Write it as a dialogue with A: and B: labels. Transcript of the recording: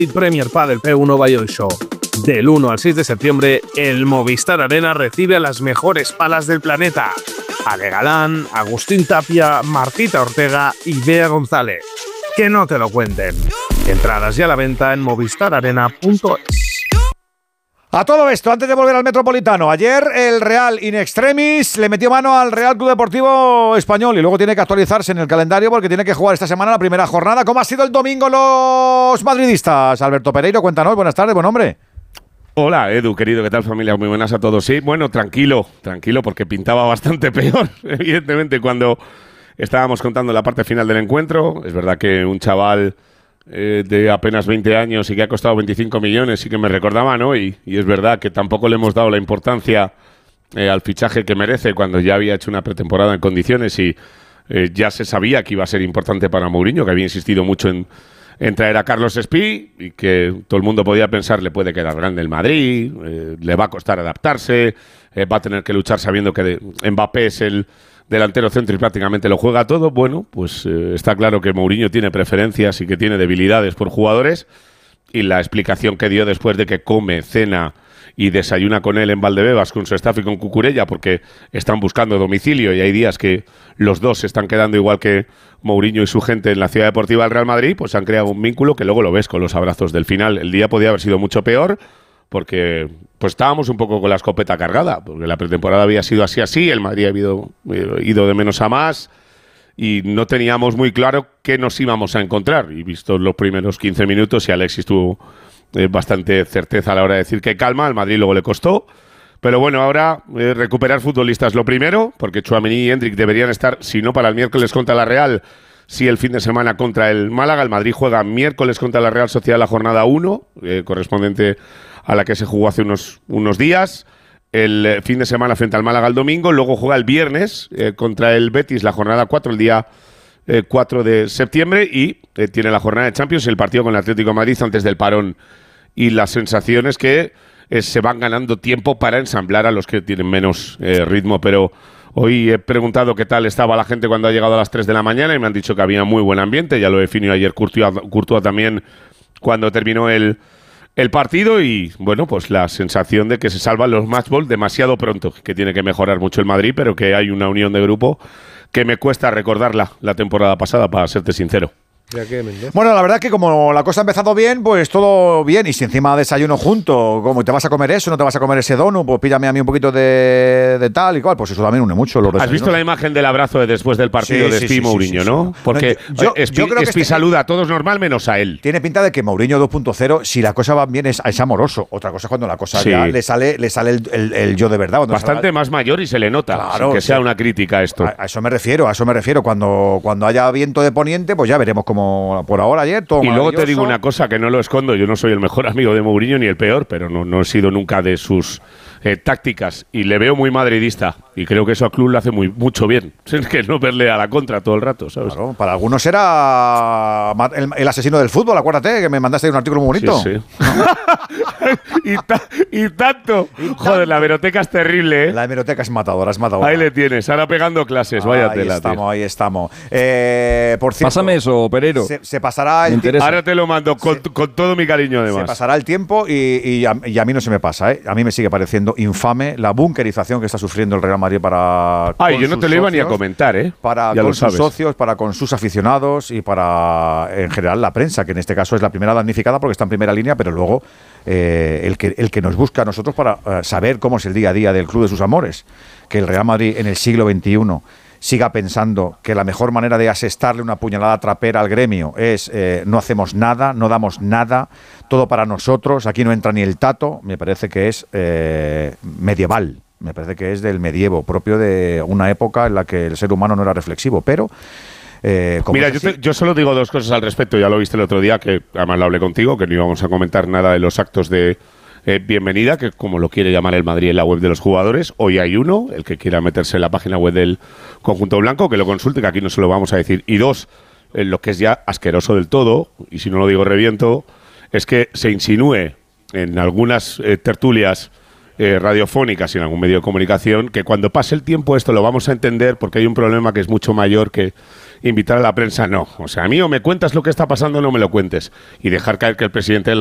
A: y Premier Padel P1 Valladolid Show. Del 1 al 6 de septiembre, el Movistar Arena recibe a las mejores palas del planeta. Ale Galán, Agustín Tapia, Martita Ortega y Bea González. Que no te lo cuenten. Entradas ya a la venta en movistararena.es.
B: A todo esto, antes de volver al Metropolitano, ayer el Real in extremis le metió mano al Real Club Deportivo Español y luego tiene que actualizarse en el calendario porque tiene que jugar esta semana la primera jornada. ¿Cómo ha sido el domingo los madridistas? Alberto Pereiro, cuéntanos, buenas tardes, buen hombre.
C: Hola Edu, querido, ¿qué tal familia? Muy buenas a todos. Sí, bueno, tranquilo, porque pintaba bastante peor, evidentemente, cuando estábamos contando la parte final del encuentro. Es verdad que un chaval de apenas 20 años y que ha costado 25 millones sí que me recordaba, ¿no? Y es verdad que tampoco le hemos dado la importancia al fichaje que merece cuando ya había hecho una pretemporada en condiciones y ya se sabía que iba a ser importante para Mourinho, que había insistido mucho en traer a Carlos Espí y que todo el mundo podía pensar le puede quedar grande el Madrid, le va a costar adaptarse, va a tener que luchar sabiendo que Mbappé es el delantero centro y prácticamente lo juega todo. Bueno, pues está claro que Mourinho tiene preferencias y que tiene debilidades por jugadores, y la explicación que dio después de que come, cena y desayuna con él en Valdebebas, con su staff y con Cucurella, porque están buscando domicilio y hay días que los dos se están quedando igual que Mourinho y su gente en la Ciudad Deportiva del Real Madrid, pues han creado un vínculo que luego lo ves con los abrazos del final. El día podía haber sido mucho peor porque pues estábamos un poco con la escopeta cargada, porque la pretemporada había sido así, el Madrid había ido de menos a más y no teníamos muy claro qué nos íbamos a encontrar. Y visto los primeros 15 minutos, y Alexis tuvo bastante certeza a la hora de decir que calma, al Madrid luego le costó. Pero bueno, ahora recuperar futbolistas lo primero, porque Tchouaméni y Endrick deberían estar, si no para el miércoles contra la Real, sí el fin de semana contra el Málaga. El Madrid juega miércoles contra la Real Sociedad la jornada 1, correspondiente a la que se jugó hace unos días. El fin de semana frente al Málaga el domingo. Luego juega el viernes contra el Betis la jornada 4, el día 4 de septiembre. Y tiene la jornada de Champions y el partido con el Atlético de Madrid antes del parón. Y las sensaciones que se van ganando tiempo para ensamblar a los que tienen menos ritmo. Pero hoy he preguntado qué tal estaba la gente cuando ha llegado a las 3 de la mañana y me han dicho que había muy buen ambiente. Ya lo definió ayer Courtois también cuando terminó el partido. Y bueno, pues la sensación de que se salvan los matchball demasiado pronto, que tiene que mejorar mucho el Madrid, pero que hay una unión de grupo que me cuesta recordarla la temporada pasada, para serte sincero.
B: Bueno, la verdad es que como la cosa ha empezado bien, pues todo bien. Y si encima desayuno junto, como te vas a comer eso, no te vas a comer ese donut, pues píllame a mí un poquito de tal y cual. Pues eso también une mucho los desayunos.
C: ¿Has visto la imagen del abrazo de después del partido de Espí Mourinho, no? Porque
B: yo creo que
C: Espí saluda a todos normal menos a él.
B: Tiene pinta de que Mourinho 2.0, si la cosa va bien, es amoroso. Otra cosa es cuando la cosa ya le sale el yo de verdad.
C: Bastante más mayor y se le nota, claro, que sea una crítica a esto.
B: A eso me refiero. Cuando haya viento de poniente, pues ya veremos cómo. Por ahora ayer todo.
C: Y luego te digo una cosa que no lo escondo, yo no soy el mejor amigo de Mourinho ni el peor, pero no he sido nunca de sus tácticas y le veo muy madridista y creo que eso al club le hace mucho bien. Es que no verle a la contra todo el rato, ¿sabes? Claro,
B: para algunos era el asesino del fútbol, acuérdate que me mandaste un artículo muy bonito.
C: Sí. y tanto. Joder, la hemeroteca es terrible, ¿eh?
B: La hemeroteca es matadora,
C: Ahí le tienes, ahora pegando clases, vaya tela.
B: Ahí estamos. Por cierto,
D: pásame eso, Pereiro.
B: Se pasará el tiempo.
C: Ahora te lo mando con todo mi cariño, además.
B: Se pasará el tiempo y a mí no se me pasa, ¿eh? A mí me sigue pareciendo infame la bunkerización que está sufriendo el Real Madrid para.
C: Yo no te lo iba ni a comentar, ¿eh?
B: Para con sus socios, para con sus aficionados y para, en general, la prensa, que en este caso es la primera damnificada porque está en primera línea, pero luego el que nos busca a nosotros para saber cómo es el día a día del club de sus amores. Que el Real Madrid en el siglo XXI siga pensando que la mejor manera de asestarle una puñalada trapera al gremio es no hacemos nada, no damos nada, todo para nosotros, aquí no entra ni el tato, me parece que es medieval, me parece que es del medievo, propio de una época en la que el ser humano no era reflexivo, pero...
C: Mira, yo solo digo dos cosas al respecto, ya lo viste el otro día, que además lo hablé contigo, que no íbamos a comentar nada de los actos de bienvenida, que como lo quiere llamar el Madrid en la web de los jugadores. Hoy hay uno, el que quiera meterse en la página web del conjunto blanco, que lo consulte, que aquí no se lo vamos a decir. Y dos, lo que es ya asqueroso del todo, y si no lo digo reviento, es que se insinúe en algunas tertulias radiofónicas y en algún medio de comunicación que cuando pase el tiempo esto lo vamos a entender porque hay un problema que es mucho mayor que invitar a la prensa, no. O sea, a mí o me cuentas lo que está pasando o no me lo cuentes. Y dejar caer que el presidente